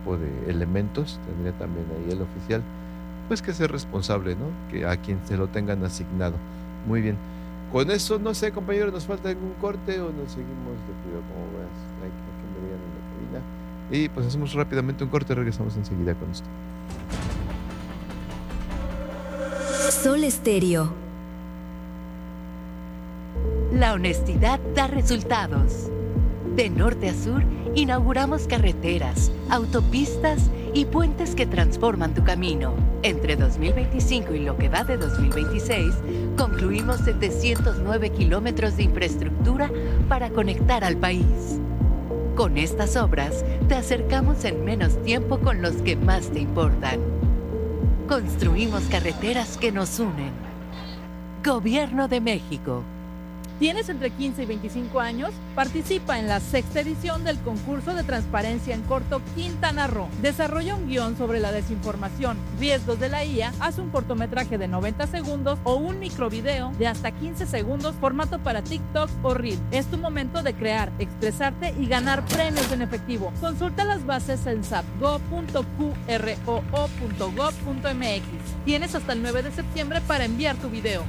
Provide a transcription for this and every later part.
tipo de elementos, tendría también ahí el oficial, pues que ser responsable, ¿no? Que a quien se lo tengan asignado. Muy bien. Con eso, no sé, compañero, ¿nos falta algún corte o nos seguimos de cuidado? Como veas, hay que me digan en la cabina. Y pues hacemos rápidamente un corte, regresamos enseguida con esto. Sol Estéreo. La honestidad da resultados. De norte a sur, inauguramos carreteras, autopistas y puentes que transforman tu camino. Entre 2025 y lo que va de 2026, concluimos 709 kilómetros de infraestructura para conectar al país. Con estas obras, te acercamos en menos tiempo con los que más te importan. Construimos carreteras que nos unen. Gobierno de México. ¿Tienes entre 15 y 25 años? Participa en la 6ª edición del concurso de transparencia en corto Quintana Roo. Desarrolla un guión sobre la desinformación, riesgos de la IA, haz un cortometraje de 90 segundos o un microvideo de hasta 15 segundos, formato para TikTok o Reel. Es tu momento de crear, expresarte y ganar premios en efectivo. Consulta las bases en sapgo.qroo.gov.mx. Tienes hasta el 9 de septiembre para enviar tu video.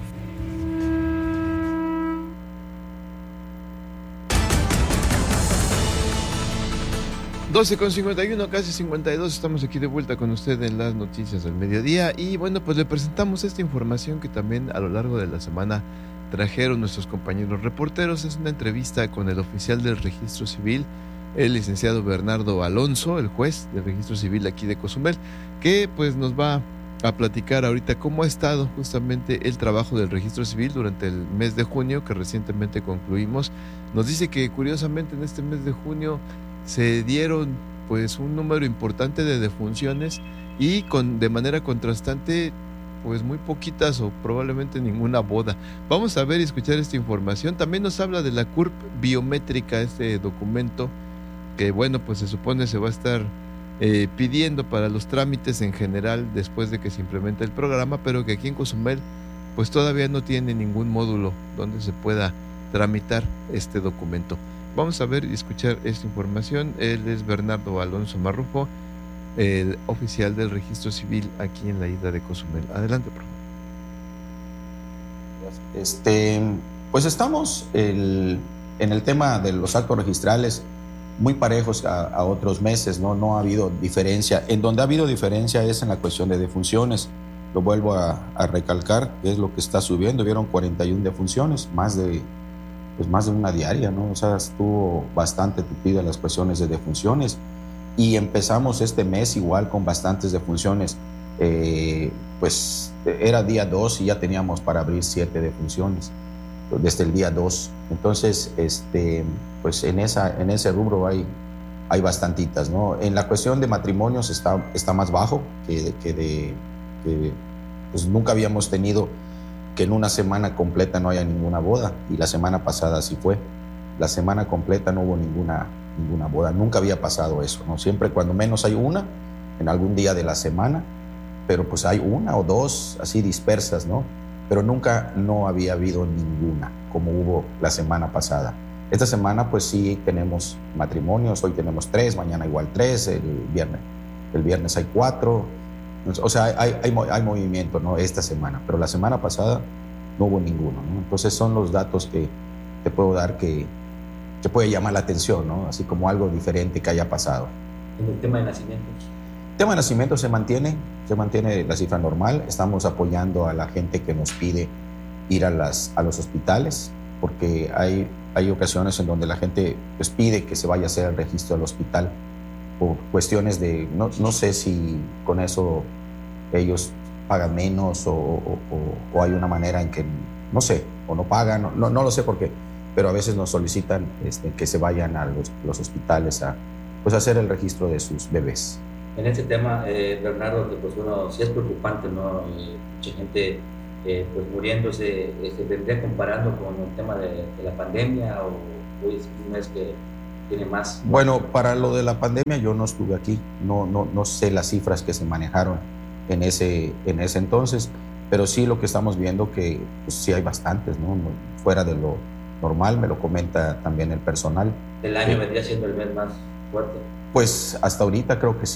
12:51, casi 52, estamos aquí de vuelta con usted en las noticias del mediodía y bueno, pues le presentamos esta información que también a lo largo de la semana trajeron nuestros compañeros reporteros. Es una entrevista con el oficial del Registro Civil, el licenciado Bernardo Alonso, el juez del Registro Civil aquí de Cozumel, que pues nos va a platicar ahorita cómo ha estado justamente el trabajo del Registro Civil durante el mes de junio que recientemente concluimos. Nos dice que curiosamente en este mes de junio se dieron pues un número importante de defunciones y de manera contrastante pues muy poquitas o probablemente ninguna boda. Vamos a ver y escuchar esta información. También nos habla de la CURP biométrica, este documento que bueno pues se supone se va a estar pidiendo para los trámites en general después de que se implemente el programa, pero que aquí en Cozumel pues todavía no tiene ningún módulo donde se pueda tramitar este documento. Vamos a ver y escuchar esta información. Él es Bernardo Alonso Marrufo, el oficial del Registro Civil aquí en la isla de Cozumel. Adelante, por favor. Pues estamos en el tema de los actos registrales muy parejos a otros meses, ¿no? No ha habido diferencia. En donde ha habido diferencia es en la cuestión de defunciones. Lo vuelvo a recalcar, que es lo que está subiendo. Vieron 41 defunciones, más de una diaria, ¿no? O sea, estuvo bastante tupida las cuestiones de defunciones y empezamos este mes igual con bastantes defunciones. Pues era día 2 y ya teníamos para abrir 7 defunciones desde el día 2. Entonces, pues en ese rubro hay bastantitas, ¿no? En la cuestión de matrimonios está más bajo que pues nunca habíamos tenido que en una semana completa no haya ninguna boda, y la semana pasada así fue. La semana completa no hubo ninguna boda, nunca había pasado eso, ¿no? Siempre cuando menos hay una en algún día de la semana, pero pues hay una o dos así dispersas, ¿no? Pero nunca no había habido ninguna como hubo la semana pasada. Esta semana pues sí tenemos matrimonios, hoy tenemos 3, mañana igual 3, el viernes hay 4. O sea, hay movimiento, ¿no? Esta semana, pero la semana pasada no hubo ninguno, ¿no? Entonces son los datos que te puedo dar que puede llamar la atención, ¿no? Así como algo diferente que haya pasado. ¿En el tema de nacimientos? El tema de nacimientos se mantiene la cifra normal. Estamos apoyando a la gente que nos pide ir a los hospitales, porque hay ocasiones en donde la gente pues pide que se vaya a hacer el registro del hospital por cuestiones de, no sé si con eso ellos pagan menos o hay una manera en que, no sé, o no pagan, no lo sé por qué, pero a veces nos solicitan que se vayan a los hospitales a hacer el registro de sus bebés. En este tema, Bernardo, pues bueno, sí es preocupante, ¿no? Mucha gente pues muriéndose, ¿vendría comparando con el tema de la pandemia o es un mes que tiene más? Bueno, para lo de la pandemia yo no estuve aquí, no sé las cifras que se manejaron en ese entonces, pero sí lo que estamos viendo que pues, sí hay bastantes, ¿no? Fuera de lo normal, me lo comenta también el personal. ¿El año vendría siendo el mes más fuerte? Pues hasta ahorita creo que sí.